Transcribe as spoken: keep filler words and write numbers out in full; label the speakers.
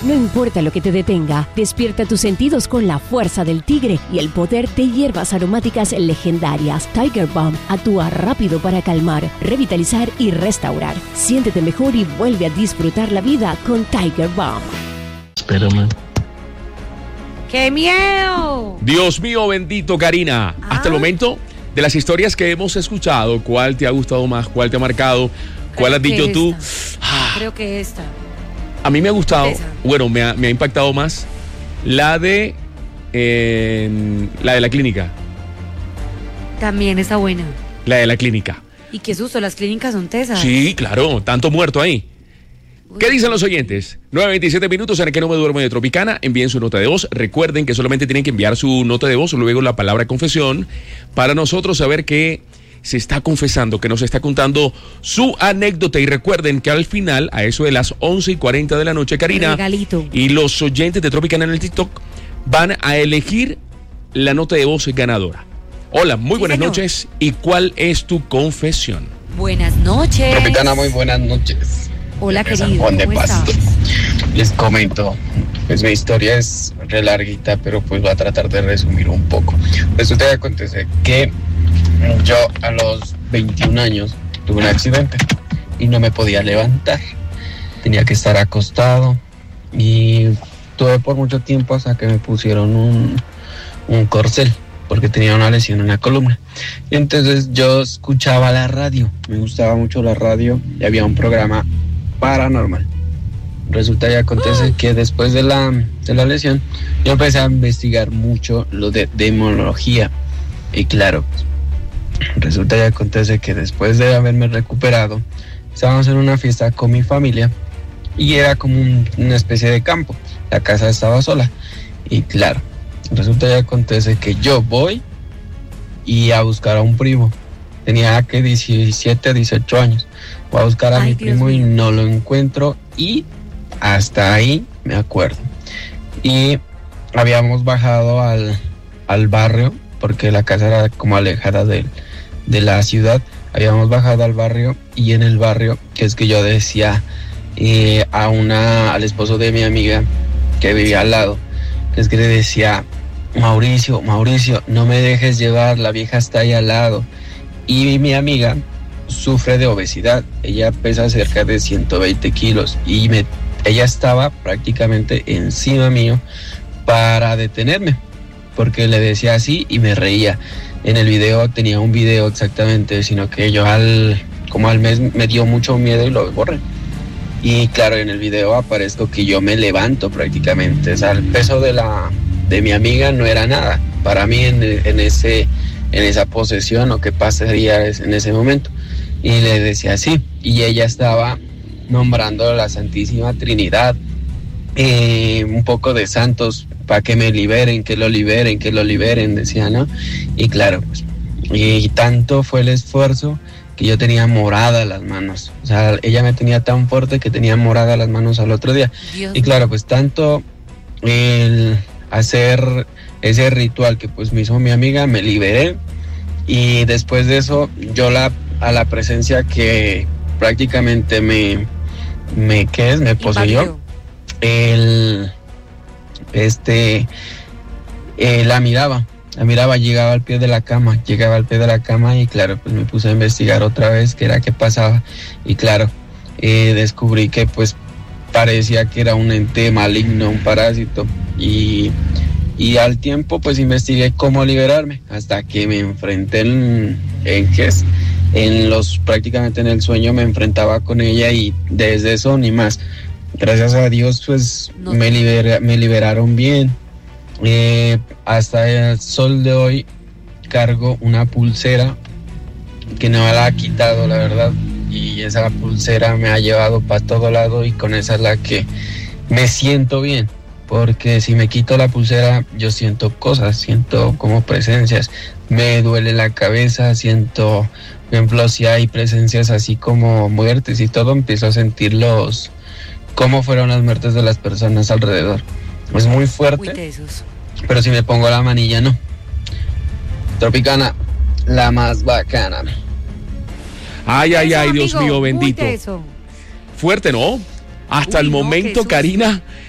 Speaker 1: No importa lo que te detenga, despierta tus sentidos con la fuerza del tigre y el poder de hierbas aromáticas legendarias. Tiger Balm actúa rápido para calmar, revitalizar y restaurar. Siéntete mejor y vuelve a disfrutar la vida con Tiger Balm.
Speaker 2: Espérame.
Speaker 3: ¡Qué miedo!
Speaker 4: Dios mío bendito, Karina.
Speaker 3: Ah.
Speaker 4: Hasta el momento, de las historias que hemos escuchado, ¿cuál te ha gustado más? ¿Cuál te ha marcado? ¿Cuál
Speaker 3: Creo
Speaker 4: has dicho
Speaker 3: que
Speaker 4: tú?
Speaker 3: esta.
Speaker 4: Ah,
Speaker 3: Creo que esta.
Speaker 4: a mí me ha gustado,
Speaker 3: Esa.
Speaker 4: bueno, me ha, me ha impactado más la de eh, la de la clínica.
Speaker 3: También está buena.
Speaker 4: La de la clínica.
Speaker 3: Y qué susto, las clínicas son tesas.
Speaker 4: Sí, claro, tanto muerto ahí.
Speaker 3: Uy.
Speaker 4: ¿Qué dicen los oyentes? nueve veintisiete minutos en el que no me duermo de Tropicana. Envíen su nota de voz. Recuerden que solamente tienen que enviar su nota de voz, luego la palabra confesión, para nosotros saber que se está confesando, que nos está contando su anécdota. Y recuerden que al final, a eso de las once y cuarenta de la noche, Karina
Speaker 3: Regalito.
Speaker 4: y los oyentes de Tropicana en el TikTok van a elegir la nota de voz ganadora. Hola, muy
Speaker 3: Sí,
Speaker 4: buenas
Speaker 3: señor.
Speaker 4: noches. ¿Y cuál es tu confesión?
Speaker 3: Buenas noches.
Speaker 2: Tropicana, muy buenas noches.
Speaker 3: Hola,
Speaker 2: De
Speaker 3: querido.
Speaker 2: San Juan de
Speaker 3: ¿Cómo
Speaker 2: Pasto.
Speaker 3: estás?
Speaker 2: Les comento, pues mi historia es re larguita, pero pues voy a tratar de resumir un poco. Resulta que acontece que yo a los veintiún años tuve un accidente y no me podía levantar. Tenía que estar acostado y tuve por mucho tiempo hasta que me pusieron un, un corcel, porque tenía una lesión en la columna. Y entonces yo escuchaba la radio, me gustaba mucho la radio y había un programa paranormal. Resulta y acontece que después de la, de la lesión yo empecé a investigar mucho lo de demonología. Y claro, resulta y acontece que después de haberme recuperado, estábamos en una fiesta con mi familia y era como un- una especie de campo. La casa estaba sola. Y claro, resulta y acontece que yo voy y a buscar a un primo. Tenía que diecisiete, dieciocho años. Voy a buscar a
Speaker 3: Ay,
Speaker 2: mi
Speaker 3: Dios
Speaker 2: primo y
Speaker 3: mío.
Speaker 2: no lo encuentro y hasta ahí me acuerdo. Y habíamos bajado al, al barrio porque la casa era como alejada de, de la ciudad. Habíamos bajado al barrio y en el barrio, que es que yo decía eh, a una, al esposo de mi amiga que vivía al lado, que es que le decía, Mauricio, Mauricio, no me dejes llevar, la vieja está ahí al lado. Y mi amiga sufre de obesidad, ella pesa cerca de ciento veinte kilos y me, ella estaba prácticamente encima mío para detenerme, porque le decía así y me reía. En el video tenía un video exactamente, sino que yo al, como al mes me dio mucho miedo y lo borré. Y claro, en el video aparezco que yo me levanto prácticamente, o sea, el peso de la de mi amiga no era nada para mí en, en ese en esa posesión o qué pasaría en ese momento. Y le decía así, y ella estaba nombrando a la Santísima Trinidad, eh, un poco de santos para que me liberen, que lo liberen, que lo liberen, decía, ¿no? Y claro, pues, y tanto fue el esfuerzo que yo tenía moradas las manos. O sea, ella me tenía tan fuerte que tenía moradas las manos al otro día.
Speaker 3: Dios
Speaker 2: Y claro, pues tanto el hacer ese ritual que pues me hizo mi amiga, me liberé. Y después de eso, yo la a la presencia que prácticamente me, me ¿qué es? Me poseyó. El, este, eh, la miraba. La miraba, llegaba al pie de la cama, llegaba al pie de la cama y claro, pues me puse a investigar otra vez qué era qué pasaba y claro, eh, descubrí que pues parecía que era un ente maligno, un parásito y, y al tiempo pues investigué cómo liberarme hasta que me enfrenté en, en qué es, en los, prácticamente en el sueño me enfrentaba con ella y desde eso ni más. Gracias a Dios pues
Speaker 3: No.
Speaker 2: me, libera, me liberaron bien. Eh, hasta el sol de hoy cargo una pulsera que no me la ha quitado, la verdad, y esa pulsera me ha llevado para todo lado y con esa es la que me siento bien, porque si me quito la pulsera yo siento cosas, siento como presencias, me duele la cabeza, siento, por ejemplo, si hay presencias así como muertes y todo, empiezo a sentir los, cómo fueron las muertes de las personas alrededor. Es muy fuerte.
Speaker 3: Uy, tesos.
Speaker 2: Pero si me pongo la manilla, no. Tropicana, la más bacana.
Speaker 4: Ay, ay,
Speaker 3: Eso,
Speaker 4: ay, Dios
Speaker 3: amigo,
Speaker 4: mío
Speaker 3: muy
Speaker 4: bendito.
Speaker 3: teso.
Speaker 4: Fuerte, ¿no? Hasta
Speaker 3: Uy,
Speaker 4: el
Speaker 3: no,
Speaker 4: momento,
Speaker 3: qué
Speaker 4: Karina,